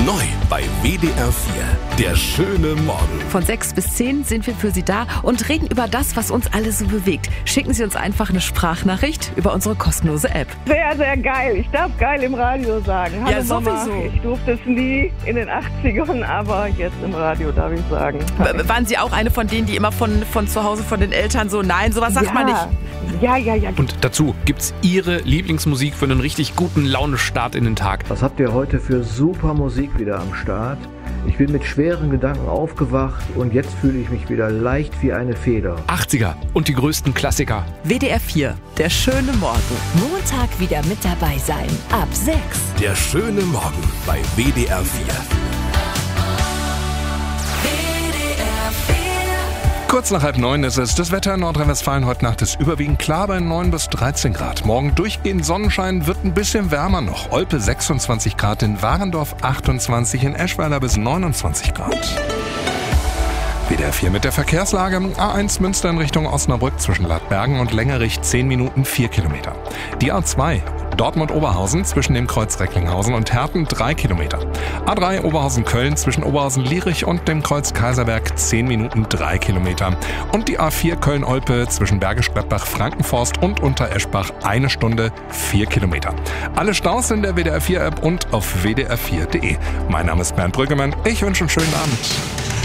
Neu bei WDR 4. Der schöne Morgen. Von 6 bis 10 sind wir für Sie da und reden über das, was uns alle so bewegt. Schicken Sie uns einfach eine Sprachnachricht über unsere kostenlose App. Sehr, sehr geil. Ich darf geil im Radio sagen. Hallo Ja, Mama. sowieso. Ich durfte es nie in den 80ern, aber jetzt im Radio darf ich sagen. Waren Sie auch eine von denen, die immer von zu Hause von den Eltern so, nein, sowas sagt man nicht? Ja. Und dazu gibt's Ihre Lieblingsmusik für einen richtig guten Laune-Start in den Tag. Was habt ihr heute für super Musik wieder am Start? Ich bin mit schweren Gedanken aufgewacht und jetzt fühle ich mich wieder leicht wie eine Feder. 80er und die größten Klassiker. WDR 4, der schöne Morgen. Montag wieder mit dabei sein. Ab 6. Der schöne Morgen bei WDR 4. Kurz nach 8:30 ist es. Das Wetter in Nordrhein-Westfalen heute Nacht ist überwiegend klar bei 9 bis 13 Grad. Morgen durchgehend Sonnenschein, wird ein bisschen wärmer noch. Olpe 26 Grad, in Warendorf 28, in Eschweiler bis 29 Grad. WDR 4 mit der Verkehrslage. A1 Münster in Richtung Osnabrück zwischen Ladbergen und Längerich 10 Minuten 4 Kilometer. Die A2 Dortmund-Oberhausen zwischen dem Kreuz Recklinghausen und Herten 3 Kilometer. A3 Oberhausen-Köln zwischen Oberhausen-Lierich und dem Kreuz Kaiserberg 10 Minuten 3 Kilometer. Und die A4 Köln-Olpe zwischen Bergisch Gladbach, Frankenforst und Untereschbach 1 Stunde 4 Kilometer. Alle Staus in der WDR 4 App und auf wdr4.de. Mein Name ist Bernd Brüggemann. Ich wünsche einen schönen Abend.